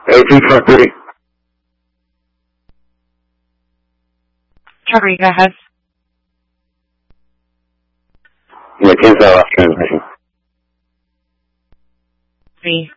1853. Charlie, go ahead. Yeah, cancel that last transmission. 3.